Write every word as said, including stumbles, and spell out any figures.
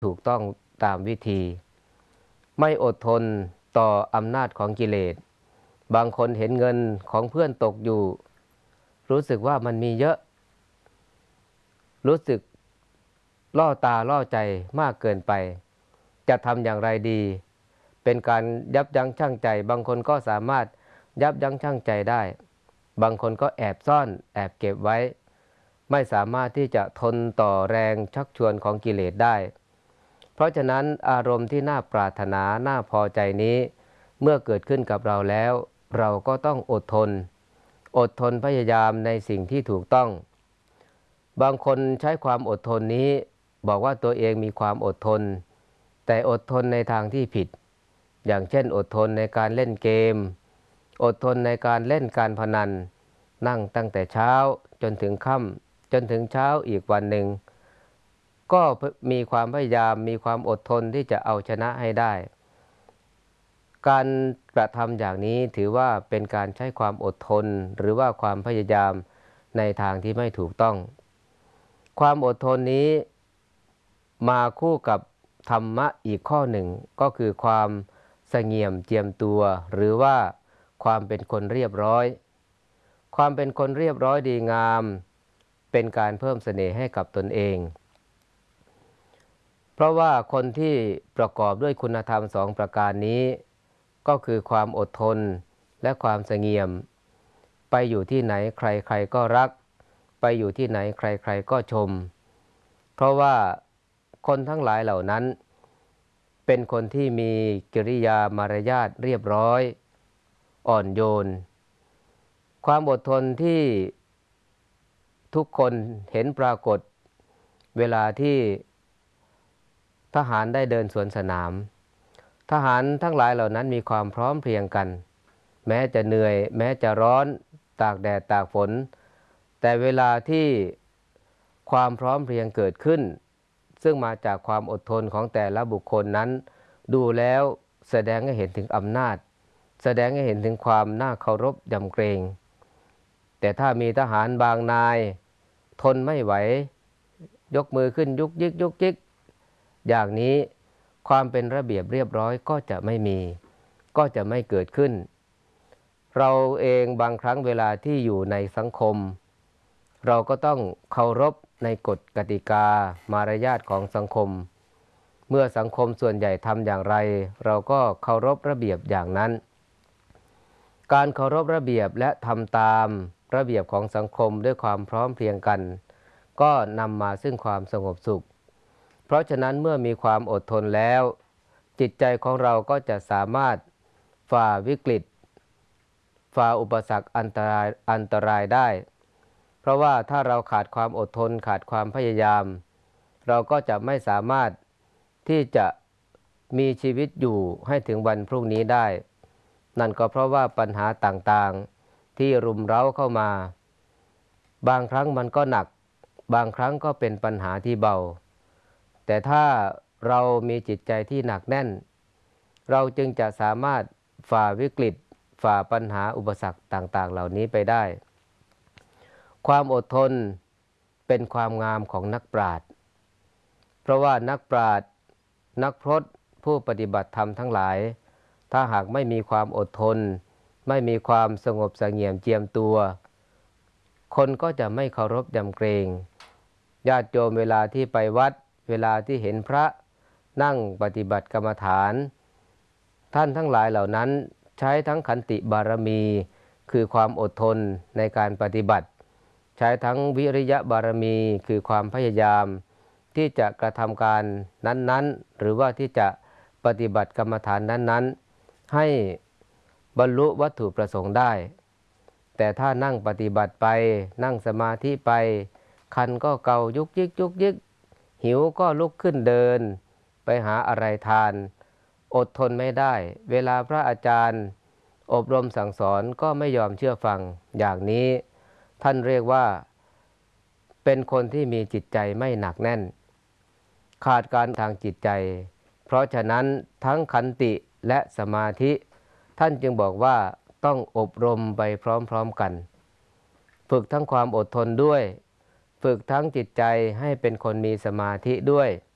ถูกต้องตามวิธีไม่อดทนต่ออำนาจของกิเลสบางคนเห็นเงินของเพื่อนตกอยู่รู้สึกว่ามันมีเยอะรู้สึกล่อตาล่อใจมากเกินไปจะทำอย่างไรดีเป็นการยับยั้งชั่งใจบางคนก็สามารถยับยั้งชั่งใจได้บางคนก็แอบซ่อนแอบเก็บไว้ไม่สามารถที่จะทนต่อแรงชักชวนของกิเลสได้เพราะฉะนั้นอารมณ์ที่น่าปรารถนาน่าพอใจนี้เมื่อเกิดขึ้นกับเราแล้วเราก็ต้องอดทนอดทนพยายามในสิ่งที่ถูกต้องบางคนใช้ความอดทนนี้บอกว่าตัวเองมีความอดทนแต่อดทนในทางที่ผิดอย่างเช่นอดทนในการเล่นเกมอดทนในการเล่นการพนันนั่งตั้งแต่เช้าจนถึงค่ำจนถึงเช้าอีกวันหนึ่งก็มีความพยายามมีความอดทนที่จะเอาชนะให้ได้การกระทำอย่างนี้ถือว่าเป็นการใช้ความอดทนหรือว่าความพยายามในทางที่ไม่ถูกต้องความอดทนนี้มาคู่กับธรรมะอีกข้อหนึ่งก็คือความเสงี่ยมเจียมตัวหรือว่าความเป็นคนเรียบร้อยความเป็นคนเรียบร้อยดีงามเป็นการเพิ่มเสน่ห์ให้กับตนเองเพราะว่าคนที่ประกอบด้วยคุณธรรมสองประการนี้ก็คือความอดทนและความเสงี่ยมไปอยู่ที่ไหนใครๆก็รักไปอยู่ที่ไหนใครๆก็ชมเพราะว่าคนทั้งหลายเหล่านั้นเป็นคนที่มีกิริยามารยาทเรียบร้อยอ่อนโยนความอดทนที่ทุกคนเห็นปรากฏเวลาที่ทหารได้เดินสวนสนามทหารทั้งหลายเหล่านั้นมีความพร้อมเพรียงกันแม้จะเหนื่อยแม้จะร้อนตากแดดตากฝนแต่เวลาที่ความพร้อมเพรียงเกิดขึ้นซึ่งมาจากความอดทนของแต่ละบุคคลนั้นดูแล้วแสดงให้เห็นถึงอำนาจแสดงให้เห็นถึงความน่าเคารพยำเกรงแต่ถ้ามีทหารบางนายทนไม่ไหวยกมือขึ้นยุกยิกยุกยิกอย่างนี้ความเป็นระเบียบเรียบร้อยก็จะไม่มีก็จะไม่เกิดขึ้นเราเองบางครั้งเวลาที่อยู่ในสังคมเราก็ต้องเคารพในกฎกติกามารยาทของสังคมเมื่อสังคมส่วนใหญ่ทำอย่างไรเราก็เคารพระเบียบอย่างนั้นการเคารพระเบียบและทำตามระเบียบของสังคมด้วยความพร้อมเพรียงกันก็นำมาซึ่งความสงบสุขเพราะฉะนั้นเมื่อมีความอดทนแล้วจิตใจของเราก็จะสามารถฝ่าวิกฤตฝ่าอุปสรรคอันตรายอันตรายได้เพราะว่าถ้าเราขาดความอดทนขาดความพยายามเราก็จะไม่สามารถที่จะมีชีวิตอยู่ให้ถึงวันพรุ่งนี้ได้นั่นก็เพราะว่าปัญหาต่างๆที่รุมเร้าเข้ามาบางครั้งมันก็หนักบางครั้งก็เป็นปัญหาที่เบาแต่ถ้าเรามีจิตใจที่หนักแน่นเราจึงจะสามารถฝ่าวิกฤตฝ่าปัญหาอุปสรรคต่างๆเหล่านี้ไปได้ความอดทนเป็นความงามของนักปราชญ์เพราะว่านักปราชญ์นักพรตผู้ปฏิบัติธรรมทั้งหลายถ้าหากไม่มีความอดทนไม่มีความสงบเสงี่ยมเจียมตัวคนก็จะไม่เคารพยำเกรงญาติโยมเวลาที่ไปวัดเวลาที่เห็นพระนั่งปฏิบัติกรรมฐานท่านทั้งหลายเหล่านั้นใช้ทั้งขันติบารมีคือความอดทนในการปฏิบัติใช้ทั้งวิริยะบารมีคือความพยายามที่จะกระทำการนั้นๆหรือว่าที่จะปฏิบัติกรรมฐานนั้นๆให้บรรลุวัตถุประสงค์ได้แต่ถ้านั่งปฏิบัติไปนั่งสมาธิไปคันก็เกายุกยิกยุกยิกหิวก็ลุกขึ้นเดินไปหาอะไรทานอดทนไม่ได้เวลาพระอาจารย์อบรมสั่งสอนก็ไม่ยอมเชื่อฟังอย่างนี้ท่านเรียกว่าเป็นคนที่มีจิตใจไม่หนักแน่นขาดการทางจิตใจเพราะฉะนั้นทั้งขันติและสมาธิท่านจึงบอกว่าต้องอบรมไปพร้อมๆกันฝึกทั้งความอดทนด้วยฝึกทั้งจิตใจให้เป็นคนมีสมาธิด้วย